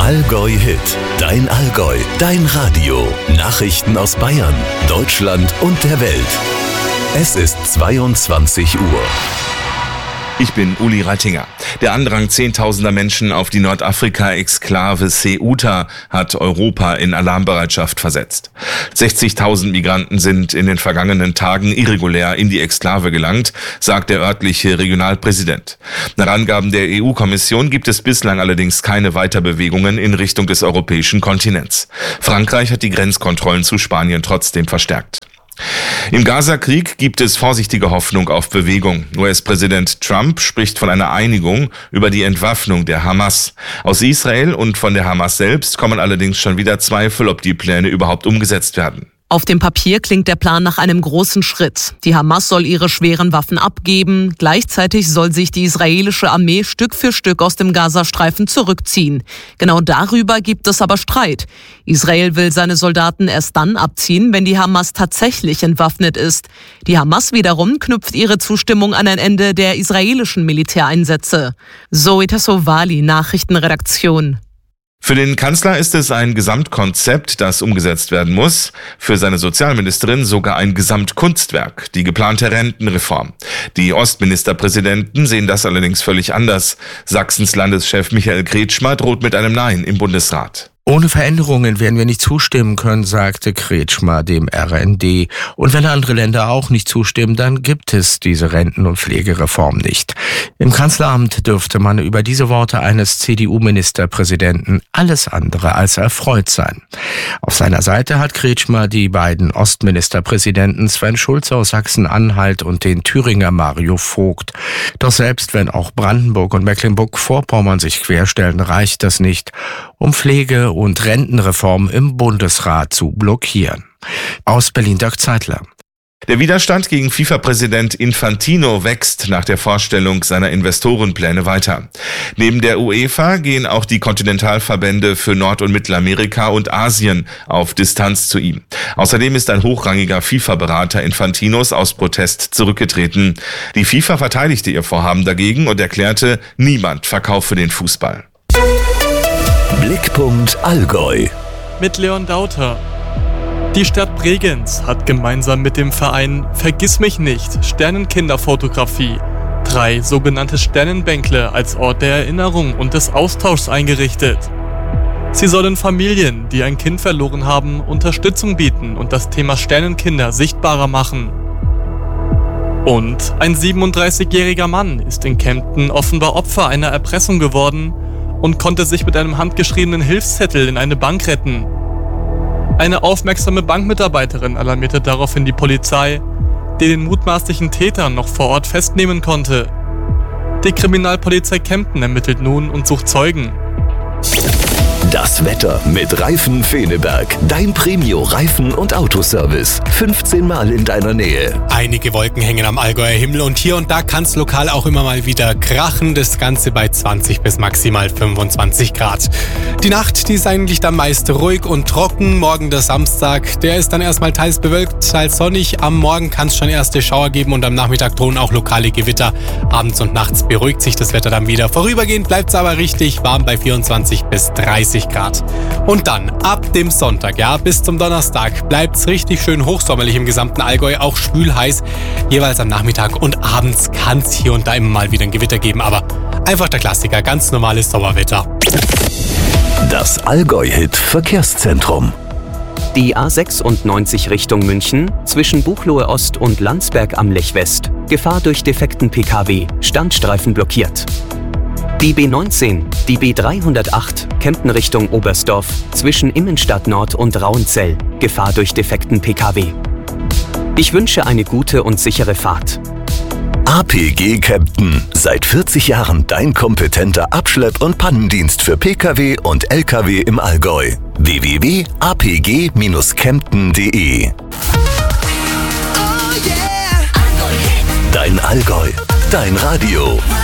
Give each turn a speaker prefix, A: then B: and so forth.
A: Allgäu Hit, dein Allgäu, dein Radio. Nachrichten aus Bayern, Deutschland und der Welt. Es ist 22 Uhr.
B: Ich bin Uli Reitinger. Der Andrang zehntausender Menschen auf die Nordafrika-Exklave Ceuta hat Europa in Alarmbereitschaft versetzt. 60.000 Migranten sind in den vergangenen Tagen irregulär in die Exklave gelangt, sagt der örtliche Regionalpräsident. Nach Angaben der EU-Kommission gibt es bislang allerdings keine Weiterbewegungen in Richtung des europäischen Kontinents. Frankreich hat die Grenzkontrollen zu Spanien trotzdem verstärkt. Im Gaza-Krieg gibt es vorsichtige Hoffnung auf Bewegung. US-Präsident Trump spricht von einer Einigung über die Entwaffnung der Hamas. Aus Israel und von der Hamas selbst kommen allerdings schon wieder Zweifel, ob die Pläne überhaupt umgesetzt werden.
C: Auf dem Papier klingt der Plan nach einem großen Schritt. Die Hamas soll ihre schweren Waffen abgeben. Gleichzeitig soll sich die israelische Armee Stück für Stück aus dem Gazastreifen zurückziehen. Genau darüber gibt es aber Streit. Israel will seine Soldaten erst dann abziehen, wenn die Hamas tatsächlich entwaffnet ist. Die Hamas wiederum knüpft ihre Zustimmung an ein Ende der israelischen Militäreinsätze. Zoe Tassovali, Nachrichtenredaktion.
B: Für den Kanzler ist es ein Gesamtkonzept, das umgesetzt werden muss. Für seine Sozialministerin sogar ein Gesamtkunstwerk, die geplante Rentenreform. Die Ostministerpräsidenten sehen das allerdings völlig anders. Sachsens Landeschef Michael Kretschmer droht mit einem Nein im Bundesrat.
D: Ohne Veränderungen werden wir nicht zustimmen können, sagte Kretschmer dem RND. Und wenn andere Länder auch nicht zustimmen, dann gibt es diese Renten- und Pflegereform nicht. Im Kanzleramt dürfte man über diese Worte eines CDU-Ministerpräsidenten alles andere als erfreut sein. Auf seiner Seite hat Kretschmer die beiden Ostministerpräsidenten Sven Schulze aus Sachsen-Anhalt und den Thüringer Mario Vogt. Doch selbst wenn auch Brandenburg und Mecklenburg-Vorpommern sich querstellen, reicht das nicht, um Pflege- und Rentenreform im Bundesrat zu blockieren. Aus Berlin Dirk Zeitler.
B: Der Widerstand gegen FIFA-Präsident Infantino wächst nach der Vorstellung seiner Investorenpläne weiter. Neben der UEFA gehen auch die Kontinentalverbände für Nord- und Mittelamerika und Asien auf Distanz zu ihm. Außerdem ist ein hochrangiger FIFA-Berater Infantinos aus Protest zurückgetreten. Die FIFA verteidigte ihr Vorhaben dagegen und erklärte, niemand verkaufe den Fußball.
A: Blickpunkt Allgäu.
E: Mit Leon Dauter. Die Stadt Bregenz hat gemeinsam mit dem Verein Vergissmich-nicht Sternenkinderfotografie 3 sogenannte Sternenbänkle als Ort der Erinnerung und des Austauschs eingerichtet. Sie sollen Familien, die ein Kind verloren haben, Unterstützung bieten und das Thema Sternenkinder sichtbarer machen. Und ein 37-jähriger Mann ist in Kempten offenbar Opfer einer Erpressung geworden und konnte sich mit einem handgeschriebenen Hilfszettel in eine Bank retten. Eine aufmerksame Bankmitarbeiterin alarmierte daraufhin die Polizei, die den mutmaßlichen Täter noch vor Ort festnehmen konnte. Die Kriminalpolizei Kempten ermittelt nun und sucht Zeugen.
A: Das Wetter mit Reifen Feneberg. Dein Premio-Reifen- und Autoservice. 15 Mal in deiner Nähe.
F: Einige Wolken hängen am Allgäuer Himmel und hier und da kann es lokal auch immer mal wieder krachen. Das Ganze bei 20 bis maximal 25 Grad. Die Nacht, die ist eigentlich dann meist ruhig und trocken. Morgen der Samstag, der ist dann erstmal teils bewölkt, teils sonnig. Am Morgen kann es schon erste Schauer geben und am Nachmittag drohen auch lokale Gewitter. Abends und nachts beruhigt sich das Wetter dann wieder. Vorübergehend bleibt es aber richtig warm bei 24 bis 30 Grad. Und dann ab dem Sonntag, bis zum Donnerstag bleibt es richtig schön hochsommerlich im gesamten Allgäu, auch schwül heiß. Jeweils am Nachmittag und abends kann es hier und da immer mal wieder ein Gewitter geben, aber einfach der Klassiker, ganz normales Sommerwetter.
A: Das Allgäu-Hit Verkehrszentrum.
G: Die A96 Richtung München, zwischen Buchloe Ost und Landsberg am Lech West. Gefahr durch defekten Pkw, Standstreifen blockiert. Die B19, die B308, Kempten Richtung Oberstdorf, zwischen Immenstadt Nord und Rauenzell. Gefahr durch defekten Pkw. Ich wünsche eine gute und sichere Fahrt.
A: APG Kempten. Seit 40 Jahren dein kompetenter Abschlepp- und Pannendienst für Pkw und Lkw im Allgäu. www.apg-kempten.de. Dein Allgäu, dein Radio.